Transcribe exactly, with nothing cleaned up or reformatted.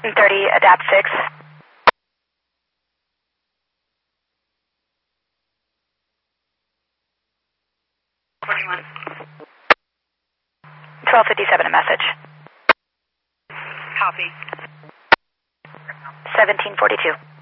thirty, adapt six. forty-one. twelve fifty-seven, a message. Copy. seventeen forty-two.